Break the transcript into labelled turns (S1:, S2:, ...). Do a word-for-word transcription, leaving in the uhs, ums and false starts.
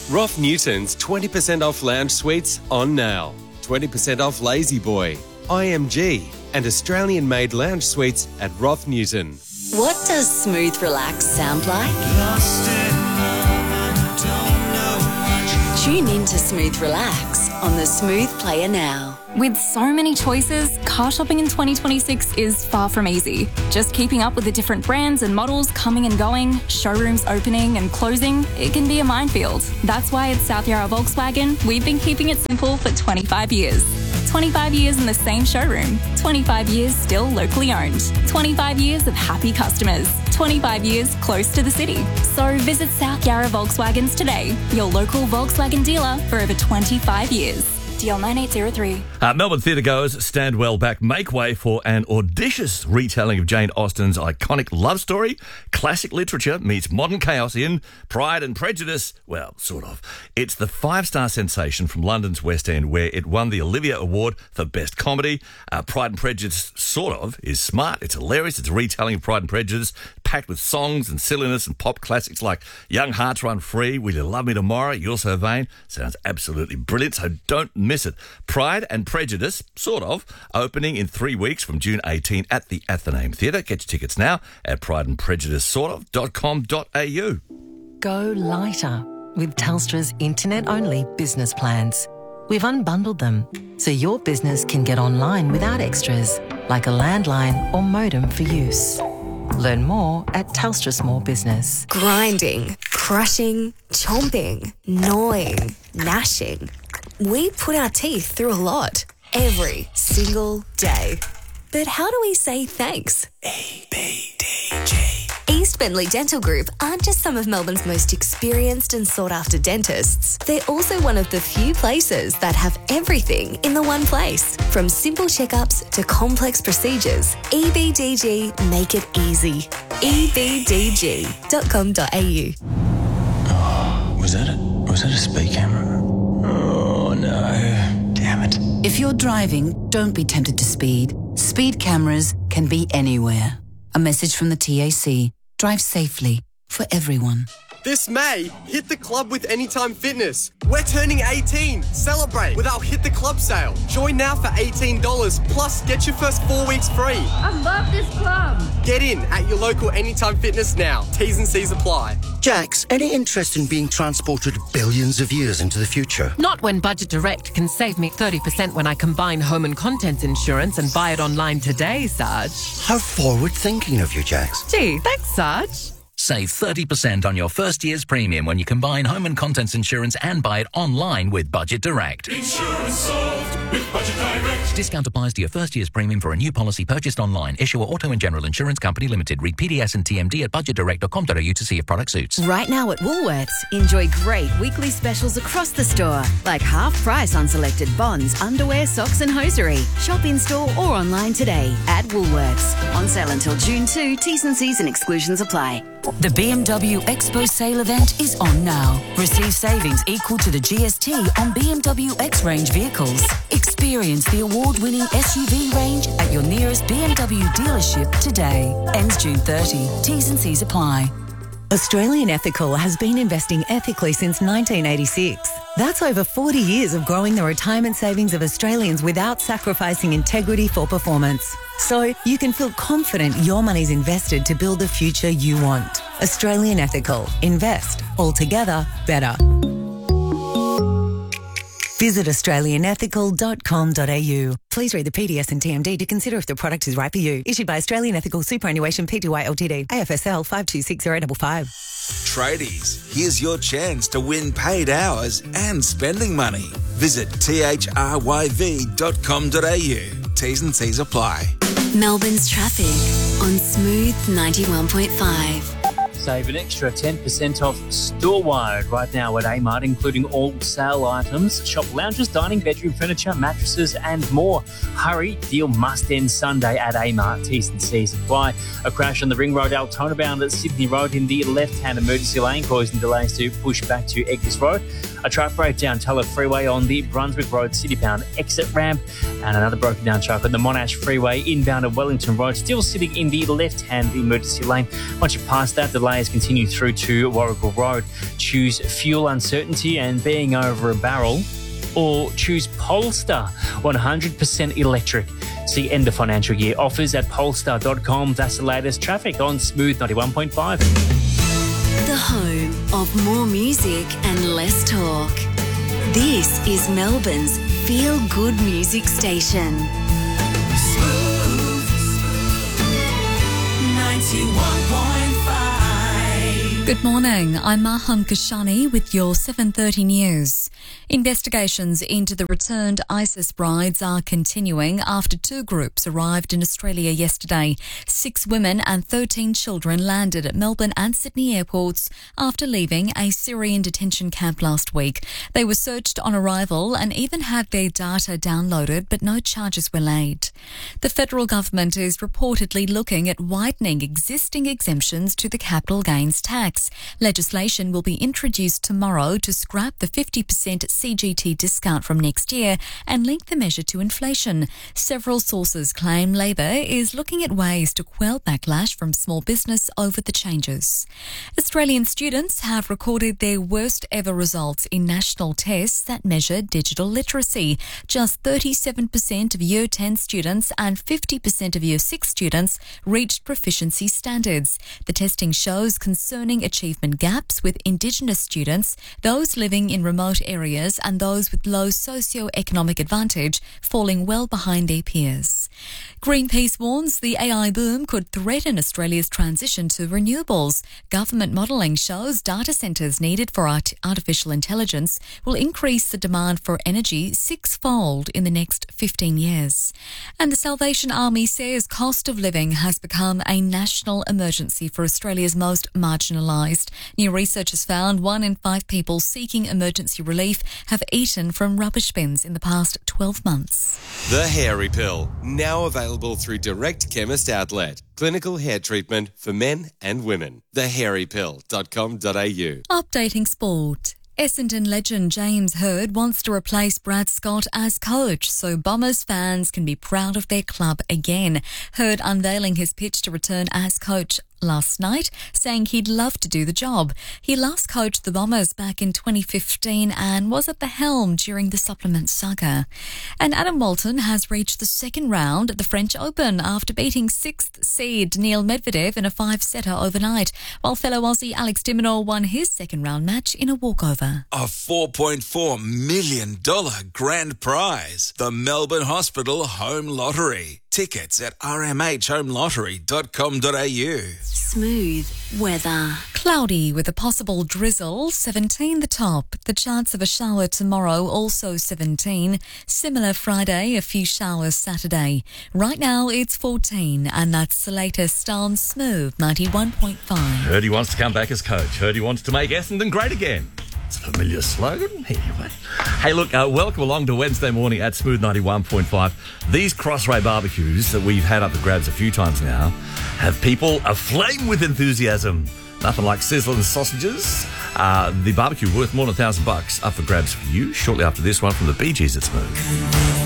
S1: Roth Newton's twenty percent off lounge suites on now. twenty percent off Lazy Boy, I M G and Australian-made lounge suites at Roth Newton.
S2: What does smooth relax sound like? Tune in to Smooth Relax on the Smooth Player now.
S3: With so many choices, car shopping in twenty twenty-six is far from easy. Just keeping up with the different brands and models coming and going, showrooms opening and closing, it can be a minefield. That's why at South Yarra Volkswagen, we've been keeping it simple for twenty-five years. twenty-five years in the same showroom. twenty-five years still locally owned. twenty-five years of happy customers. twenty-five years close to the city. So visit South Yarra Volkswagens today, your local Volkswagen dealer for over twenty-five years. D L nine eight zero three.
S4: Uh, Melbourne theatre goers stand well back, make way for an audacious retelling of Jane Austen's iconic love story. Classic literature meets modern chaos in Pride and Prejudice. Well, sort of. It's the five-star sensation from London's West End, where it won the Olivia Award for Best Comedy. Uh, Pride and Prejudice, sort of, is smart. It's hilarious. It's a retelling of Pride and Prejudice, packed with songs and silliness and pop classics like Young Hearts Run Free, Will You Love Me Tomorrow, You're So Vain. Sounds absolutely brilliant, so don't miss it. Pride and Prejudice, sort of, opening in three weeks from June eighteenth at the Athenaeum Theatre. Get your tickets now at pride and prejudice sort of dot com dot a u.
S5: Go lighter with Telstra's internet-only business plans. We've unbundled them so your business can get online without extras, like a landline or modem for use. Learn more at Telstra Small Business.
S6: Grinding, crushing, chomping, gnawing, gnashing. We put our teeth through a lot every single day. But how do we say thanks? E B D G. East Bentley Dental Group aren't just some of Melbourne's most experienced and sought-after dentists. They're also one of the few places that have everything in the one place. From simple checkups to complex procedures, E B D G make it easy. e b d g dot com dot a u.
S7: Oh, was that a, was that a speed camera? Oh, no. Damn it.
S8: If you're driving, don't be tempted to speed. Speed cameras can be anywhere. A message from the T A C. Drive safely for everyone.
S9: This May, hit the club with Anytime Fitness. We're turning eighteen. Celebrate with our Hit the Club sale. Join now for eighteen dollars, plus get your first four weeks free.
S10: I love this club.
S9: Get in at your local Anytime Fitness now. T's and C's apply.
S11: Jax, any interest in being transported billions of years into the future?
S12: Not when Budget Direct can save me thirty percent when I combine home and contents insurance and buy it online today, Sarge.
S11: How forward-thinking of you, Jax.
S12: Gee, thanks, Sarge.
S13: Save thirty percent on your first year's premium when you combine home and contents insurance and buy it online with Budget Direct.
S14: Insurance solved with Budget Direct.
S13: Discount applies to your first year's premium for a new policy purchased online. Issuer Auto and General Insurance Company Limited. Read P D S and T M D at budget direct dot com dot a u to see if product suits.
S15: Right now at Woolworths, enjoy great weekly specials across the store, like half price on selected bonds, underwear, socks and hosiery. Shop in store or online today at Woolworths. On sale until June second, T's and C's and exclusions apply.
S16: The B M W Expo sale event is on now. Receive savings equal to the G S T on B M W X-Range vehicles. Experience the award-winning S U V range at your nearest B M W dealership today. Ends June thirtieth. T's and C's apply.
S17: Australian Ethical has been investing ethically since nineteen eighty-six. That's over forty years of growing the retirement savings of Australians without sacrificing integrity for performance. So you can feel confident your money's invested to build the future you want. Australian Ethical. Invest. Altogether better. Visit australian ethical dot com dot a u. Please read the P D S and T M D to consider if the product is right for you. Issued by Australian Ethical Superannuation Pty Ltd. A F S L five two six zero five five.
S18: Tradies, here's your chance to win paid hours and spending money. Visit t h r y v dot com dot a u. T's and C's apply.
S2: Melbourne's traffic on Smooth ninety-one point five.
S19: Save an extra ten percent off store-wide right now at A-Mart, including all sale items. Shop lounges, dining, bedroom furniture, mattresses and more. Hurry, deal must end Sunday at A-Mart. T's and C's apply. A crash on the Ring Road Altona bound at Sydney Road in the left-hand emergency lane, causing delays to push back to Eggers Road. A truck breakdown, Tulla Freeway on the Brunswick Road City-bound exit ramp, and another broken down truck on the Monash Freeway inbound at Wellington Road, still sitting in the left-hand emergency lane. Once you pass that, delays continue through to Warrigal Road. Choose fuel uncertainty and being over a barrel, or choose Polestar, one hundred percent electric. See end of financial year offers at polestar dot com. That's the latest traffic on Smooth ninety-one point five.
S2: The home of more music and less talk. This is Melbourne's feel-good music station.
S14: Smooth ninety-one point five.
S20: Good morning, I'm Maham Kashani with your seven thirty news. Investigations into the returned ISIS brides are continuing after two groups arrived in Australia yesterday. Six women and thirteen children landed at Melbourne and Sydney airports after leaving a Syrian detention camp last week. They were searched on arrival and even had their data downloaded, but no charges were laid. The federal government is reportedly looking at widening existing exemptions to the capital gains tax. Legislation will be introduced tomorrow to scrap the fifty percent C G T discount from next year and link the measure to inflation. Several sources claim Labor is looking at ways to quell backlash from small business over the changes. Australian students have recorded their worst ever results in national tests that measure digital literacy. Just thirty-seven percent of Year ten students and fifty percent of Year six students reached proficiency standards. The testing shows concerning achievement gaps with Indigenous students, those living in remote areas and those with low socio-economic advantage falling well behind their peers. Greenpeace warns the A I boom could threaten Australia's transition to renewables. Government modelling shows data centres needed for art- artificial intelligence will increase the demand for energy six-fold in the next fifteen years. And the Salvation Army says cost of living has become a national emergency for Australia's most marginalised. New research has found one in five people seeking emergency relief have eaten from rubbish bins in the past twelve months.
S1: The Hairy Pill, now available through Direct Chemist Outlet. Clinical hair treatment for men and women. the hairy pill dot com dot a u.
S20: Updating sport. Essendon legend James Hird wants to replace Brad Scott as coach so Bombers fans can be proud of their club again. Hird unveiling his pitch to return as coach last night, saying he'd love to do the job. He last coached the Bombers back in twenty fifteen and was at the helm during the supplement saga. And Adam Walton has reached the second round at the French Open after beating sixth seed Neil Medvedev in a five-setter overnight, while fellow Aussie Alex de Minaur won his second round match in a walkover.
S18: A four point four million dollars grand prize. The Melbourne Hospital Home Lottery. Tickets at r m h home lottery dot com dot a u.
S2: Smooth weather.
S20: Cloudy with a possible drizzle, seventeen the top. The chance of a shower tomorrow, also seventeen. Similar Friday, a few showers Saturday. Right now it's fourteen, and that's the latest on Smooth ninety-one point five.
S4: Heard he wants to come back as coach. Heard he wants to make Essendon great again. It's a familiar slogan. Anyway. Hey, look, uh, welcome along to Wednesday morning at Smooth ninety-one point five. These Crossray barbecues that we've had up for grabs a few times now have people aflame with enthusiasm. Nothing like sizzling sausages. Uh, the barbecue worth more than a thousand bucks up for grabs for you shortly after this one from the Bee Gees at Smooth.